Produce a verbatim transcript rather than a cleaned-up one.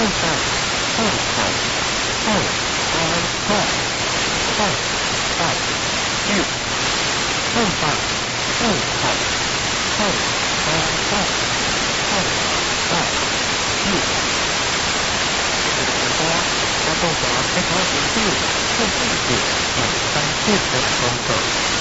动华开头结束，后四句两三四的工作。